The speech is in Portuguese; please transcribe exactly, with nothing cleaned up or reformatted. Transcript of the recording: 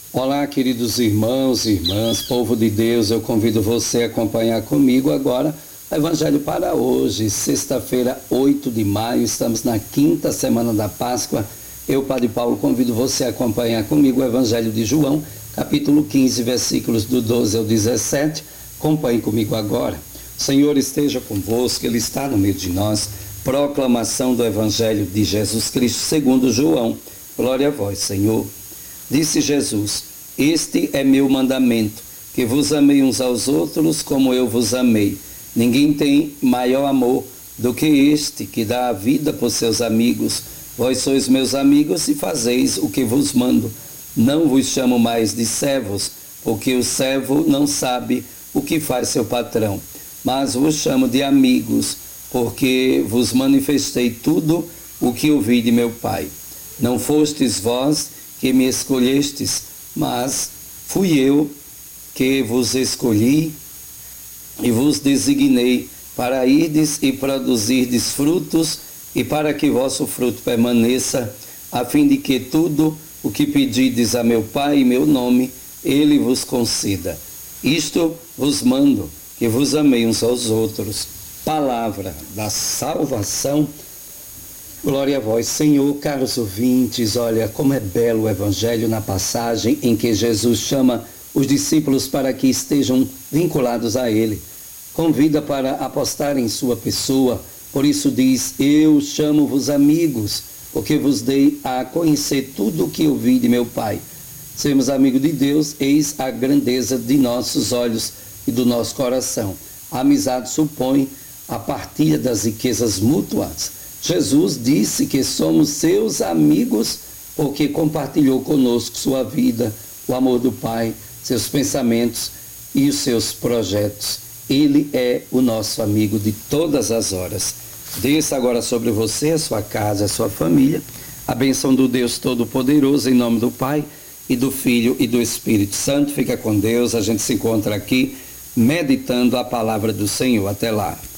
Olá, queridos irmãos e irmãs, povo de Deus, eu convido você a acompanhar comigo agora o Evangelho para hoje, sexta-feira, oito de maio, estamos na quinta semana da Páscoa. Eu, Padre Paulo, convido você a acompanhar comigo o Evangelho de João, capítulo quinze, versículos do doze ao dezessete. Acompanhe comigo agora. O Senhor esteja convosco, Ele está no meio de nós. Proclamação do Evangelho de Jesus Cristo segundo João. Glória a vós, Senhor. Disse Jesus: Este é meu mandamento, que vos amei uns aos outros como eu vos amei. Ninguém tem maior amor do que este, que dá a vida por seus amigos. Vós sois meus amigos e fazeis o que vos mando. Não vos chamo mais de servos, porque o servo não sabe o que faz seu patrão. Mas vos chamo de amigos, porque vos manifestei tudo o que ouvi de meu Pai. Não fostes vós que me escolhestes, mas fui eu que vos escolhi e vos designei para irdes e produzirdes frutos, e para que vosso fruto permaneça, a fim de que tudo o que pedides a meu Pai em meu nome, Ele vos conceda. Isto vos mando, que vos amei uns aos outros. Palavra da salvação. Glória a vós, Senhor. Caros ouvintes, olha como é belo o Evangelho na passagem em que Jesus chama os discípulos para que estejam vinculados a Ele. Convida para apostar em sua pessoa, por isso diz: Eu chamo-vos amigos, porque vos dei a conhecer tudo o que ouvi de meu Pai. Sermos amigos de Deus, eis a grandeza de nossos olhos e do nosso coração. A amizade supõe a partilha das riquezas mútuas. Jesus disse que somos seus amigos porque compartilhou conosco sua vida, o amor do Pai, seus pensamentos e os seus projetos. Ele é o nosso amigo de todas as horas. Desça agora sobre você, a sua casa, a sua família, a bênção do Deus Todo-Poderoso, em nome do Pai e do Filho e do Espírito Santo. Fica com Deus, a gente se encontra aqui meditando a palavra do Senhor. Até lá.